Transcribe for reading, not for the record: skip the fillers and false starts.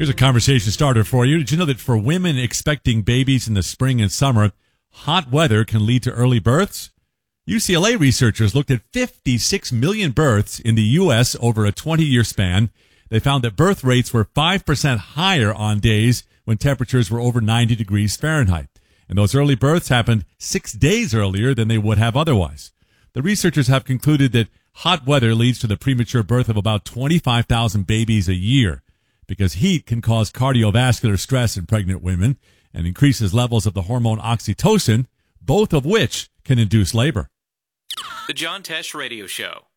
Here's a conversation starter for you. Did you know that for women expecting babies in the spring and summer, hot weather can lead to early births? UCLA researchers looked at 56 million births in the U.S. over a 20-year span. They found that birth rates were 5% higher on days when temperatures were over 90 degrees Fahrenheit. And those early births happened 6 days earlier than they would have otherwise. The researchers have concluded that hot weather leads to the premature birth of about 25,000 babies a year, because heat can cause cardiovascular stress in pregnant women and increases levels of the hormone oxytocin, both of which can induce labor. The John Tesh Radio Show.